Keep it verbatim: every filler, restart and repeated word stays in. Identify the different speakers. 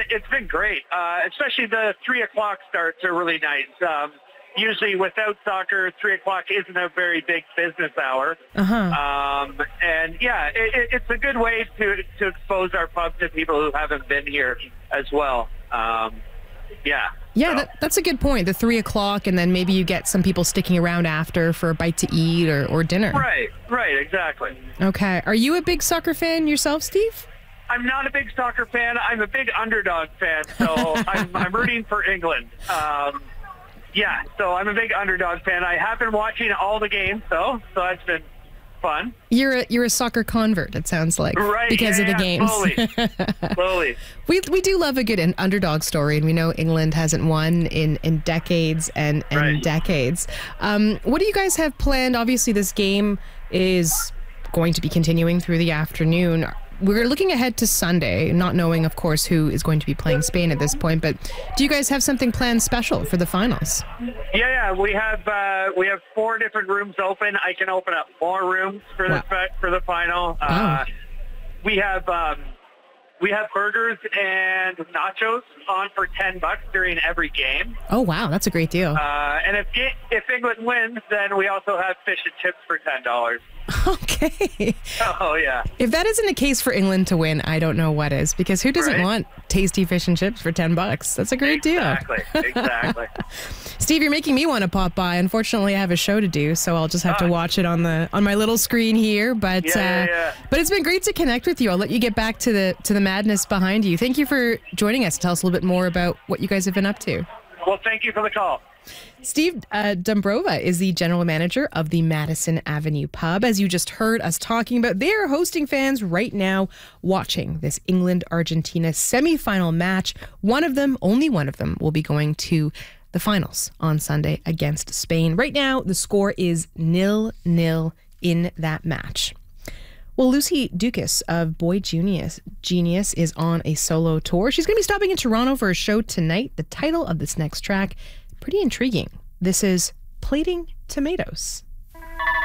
Speaker 1: it's been great, uh, especially the three o'clock starts are really nice. Um, usually without soccer, three o'clock isn't a very big business hour.
Speaker 2: Uh-huh.
Speaker 1: Um, and yeah, it, it, it's a good way to, to expose our pub to people who haven't been here as well. Um, yeah.
Speaker 2: Yeah,
Speaker 1: so.
Speaker 2: that, that's a good point. The three o'clock, and then maybe you get some people sticking around after for a bite to eat or, or dinner.
Speaker 1: Right, right, exactly.
Speaker 2: Okay. Are you a big soccer fan yourself, Steve?
Speaker 1: I'm not a big soccer fan. I'm a big underdog fan, so I'm, I'm rooting for England. Um, yeah, so I'm a big underdog fan. I have been watching all the games, though, so that's been fun.
Speaker 2: You're a, you're a soccer convert, it sounds like,
Speaker 1: right,
Speaker 2: because
Speaker 1: yeah,
Speaker 2: of the
Speaker 1: yeah,
Speaker 2: games.
Speaker 1: Slowly, slowly.
Speaker 2: We we do love a good an underdog story, and we know England hasn't won in, in decades and, and
Speaker 1: Right.
Speaker 2: decades. Um, what do you guys have planned? Obviously, this game is going to be continuing through the afternoon. We're looking ahead to Sunday, not knowing, of course, who is going to be playing Spain at this point. But do you guys have something planned special for the finals?
Speaker 1: Yeah, yeah. We have uh, we have four different rooms open. I can open up more rooms for
Speaker 2: Wow.
Speaker 1: the for the final. Uh, we have um, we have burgers and nachos on for ten bucks during every game.
Speaker 2: Oh, wow. That's a great deal.
Speaker 1: Uh, and if if England wins, then we also have fish and chips for ten dollars.
Speaker 2: Okay.
Speaker 1: Oh yeah.
Speaker 2: If that isn't a case for England to win, I don't know what is, because who doesn't
Speaker 1: Right.
Speaker 2: want tasty fish and chips for ten bucks? That's a great
Speaker 1: Exactly.
Speaker 2: deal.
Speaker 1: Exactly.
Speaker 2: Steve, you're making me want to pop by. Unfortunately, I have a show to do, so I'll just have to
Speaker 1: Oh.
Speaker 2: watch it on the on my little screen here. But
Speaker 1: Yeah, yeah,
Speaker 2: uh,
Speaker 1: yeah.
Speaker 2: but it's been great to connect with you. I'll let you get back to the to the madness behind you. Thank you for joining us. Tell us a little bit more about what you guys have been up to.
Speaker 1: Well, thank you for the call.
Speaker 2: Steve uh, Dumbrova is the general manager of the Madison Avenue Pub. As you just heard us talking about, they are hosting fans right now watching this England-Argentina semifinal match. One of them, only one of them, will be going to the finals on Sunday against Spain. Right now, the score is nil-nil in that match. Well, Lucy Dukas of Boy Genius, Genius is on a solo tour. She's going to be stopping in Toronto for a show tonight. The title of this next track, pretty intriguing. This is Plating Tomatoes.